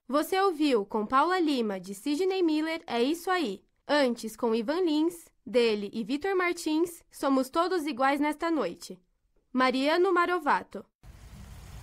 Você ouviu com Paula Lima, de Sidney Miller, É Isso Aí. Antes, com Ivan Lins, dele e Vitor Martins, Somos Todos Iguais Nesta Noite. Mariano Marovato.